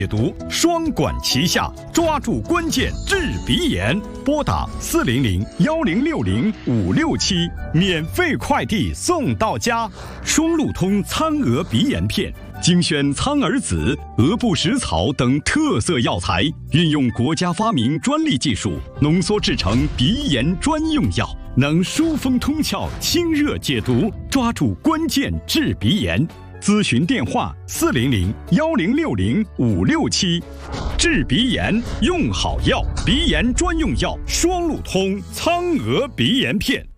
解毒，双管齐下，抓住关键治鼻炎。拨打400-1060-567，免费快递送到家。双鹿通苍鹅鼻炎片，精选苍耳子、鹅不食草等特色药材，运用国家发明专利技术，浓缩制成鼻炎专用药，能疏风通窍、清热解毒，抓住关键治鼻炎。咨询电话400-1060-567，治鼻炎用好药，鼻炎专用药双鹿通苍鹅鼻炎片。